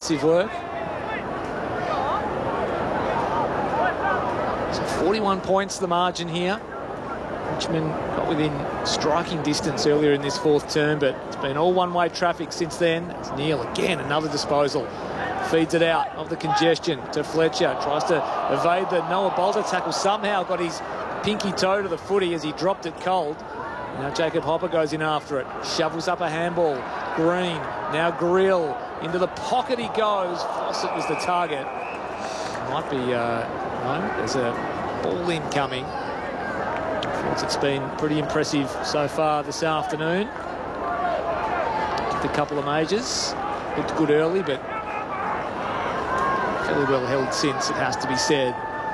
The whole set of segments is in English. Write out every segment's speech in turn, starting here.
defensive work. So 41 points the margin here. Richmond got within striking distance earlier in this fourth term, but it's been all one-way traffic since then. It's Neal again, another disposal. Feeds it out of the congestion to Fletcher. Tries to evade the Noah Bolter tackle. Somehow got his pinky toe to the footy as he dropped it cold. Now Jacob Hopper goes in after it. Shovels up a handball. Green. Now Grill. Into the pocket he goes. Fawcett was the target. Might be... no, there's a ball incoming. It's been pretty impressive so far this afternoon. Kicked a couple of majors. Looked good early, but fairly well held since, it has to be said.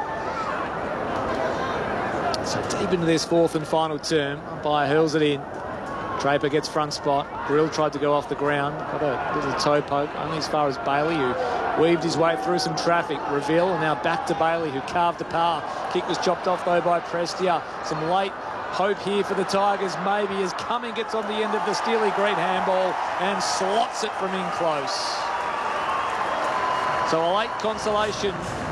So deep into this fourth and final term, umpire hurls it in. Draper gets front spot. Grill tried to go off the ground. Got a little toe poke, only as far as Bailey, who weaved his way through some traffic. Reveal, and now back to Bailey, who carved the par. Kick was chopped off, though, by Prestia. Some late hope here for the Tigers, maybe, as Cumming gets on the end of the Steely Green handball and slots it from in close. So a late consolation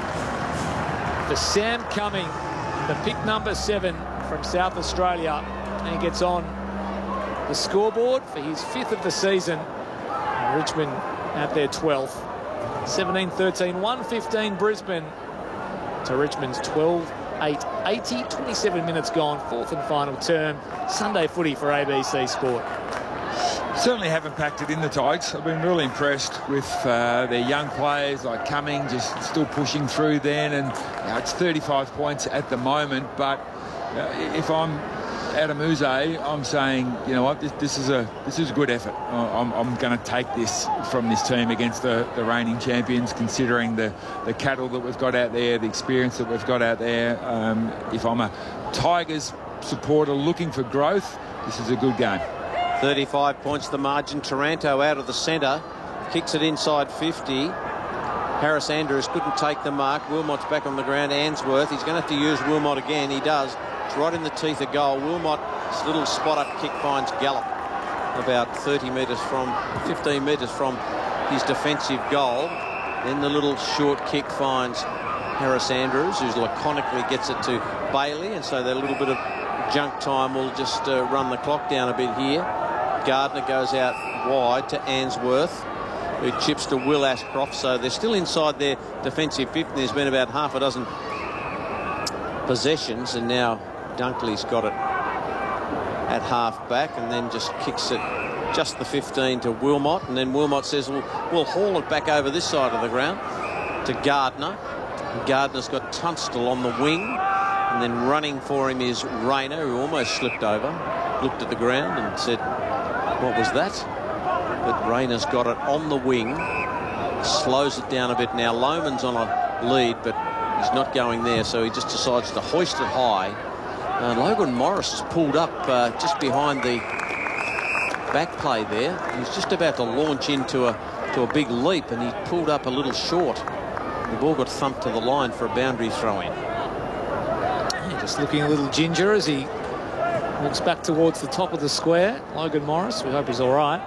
for Sam Cumming, the pick number 7 from South Australia. And he gets on the scoreboard for his 5th of the season. And Richmond at their 12th. 17-13, 1-15 Brisbane to Richmond's 12-8-80. 27 minutes gone, fourth and final term. Sunday footy for ABC Sport. Certainly haven't packed it in, the Tigers. I've been really impressed with their young players like Cumming, just still pushing through then. And it's 35 points at the moment. But if I'm Adam Uze, I'm saying, you know what, this is a good effort. I'm going to take this from this team against the reigning champions, considering the cattle that we've got out there, the experience that we've got out there. If I'm a Tigers supporter looking for growth, this is a good game. 35 points the margin. Taranto out of the centre, kicks it inside 50. Harris Andrews couldn't take the mark. Wilmot's back on the ground. Ainsworth, he's going to have to use Wilmot again. He does. It's right in the teeth of goal. Wilmot's little spot-up kick finds Gallup about 30 metres from, 15 metres from his defensive goal. Then the little short kick finds Harris Andrews, who laconically gets it to Bailey, and so that little bit of junk time will just run the clock down a bit here. Gardner goes out wide to Ainsworth, who chips to Will Ashcroft, so they're still inside their defensive 50. There's been about half a dozen possessions, and now Dunkley's got it at half back and then just kicks it just the 15 to Wilmot, and then Wilmot says, we'll haul it back over this side of the ground to Gardner. And Gardner's got Tunstall on the wing, and then running for him is Rayner, who almost slipped over, looked at the ground and said, what was that? But Rayner's got it on the wing, slows it down a bit now. Lohmann's on a lead, but he's not going there, so he just decides to hoist it high. Logan Morris is pulled up just behind the back play there. He's just about to launch into a big leap, and he pulled up a little short. The ball got thumped to the line for a boundary throw-in. Yeah, just looking a little ginger as he walks back towards the top of the square. Logan Morris, we hope he's all right.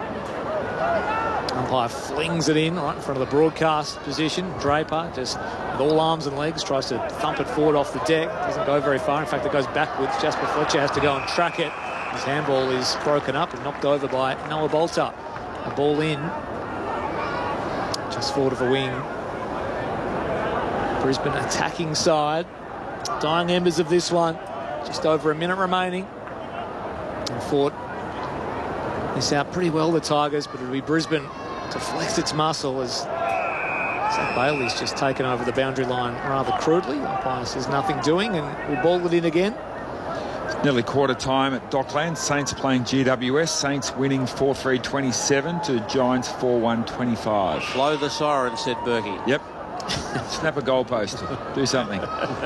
Umpire flings it in right in front of the broadcast position. Draper, just with all arms and legs, tries to thump it forward off the deck. Doesn't go very far. In fact, it goes backwards. Jasper Fletcher has to go and track it. His handball is broken up and knocked over by Noah Bolter. A ball in, just forward of a wing. Brisbane attacking side. Dying embers of this one. Just over a minute remaining. And fought this out pretty well, the Tigers, but it'll be Brisbane to flex its muscle as Zach Bailey's just taken over the boundary line rather crudely. Umpire says nothing doing, and we'll ball it in again. Nearly quarter time at Docklands. Saints playing GWS. Saints winning 4-3-27 to Giants 4-1-25. Blow the siren, said Berkey. Yep. Snap a goalpost. Do something.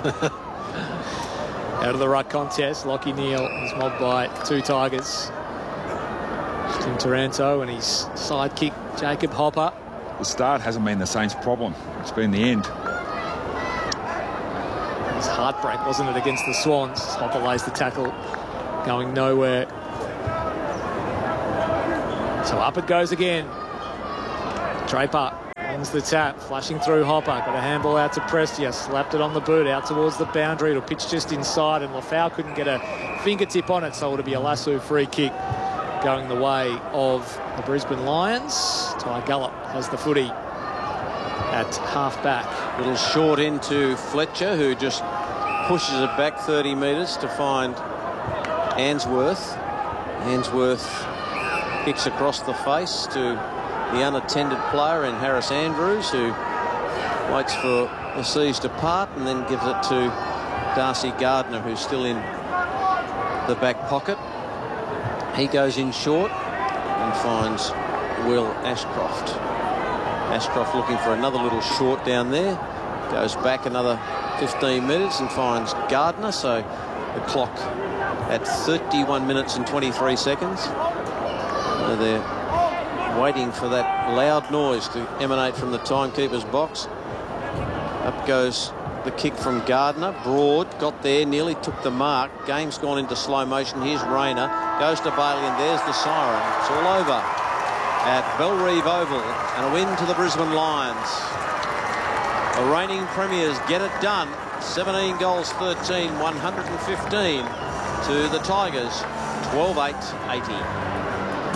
Out of the ruck contest, Lachie Neale is mobbed by two Tigers. Tim Taranto and his sidekick, Jacob Hopper. The start hasn't been the Saints' problem. It's been the end. It was heartbreak, wasn't it, against the Swans? Hopper lays the tackle, going nowhere. So up it goes again. Draper Hangs the tap, flashing through Hopper. Got a handball out to Prestia, slapped it on the boot, out towards the boundary. It'll pitch just inside, and Lafau couldn't get a fingertip on it, so it'll be a Lasoo free kick going the way of the Brisbane Lions. Ty Gullop has the footy at half-back. Little short into Fletcher, who just pushes it back 30 metres to find Answorth. Answorth kicks across the face to the unattended player in Harris Andrews, who waits for the seas to part and then gives it to Darcy Gardner, who's still in the back pocket. He goes in short and finds Will Ashcroft. Ashcroft looking for another little short down there. Goes back another 15 minutes and finds Gardner. So the clock at 31 minutes and 23 seconds. They're waiting for that loud noise to emanate from the timekeeper's box. Up goes the kick from Gardner. Broad got there, nearly took the mark. Game's gone into slow motion. Here's Rayner. Goes to Bailey, and there's the siren. It's all over at Bellerive Oval, and a win to the Brisbane Lions. The reigning premiers get it done. 17 goals, 13, 115 to the Tigers, 12-8, 80.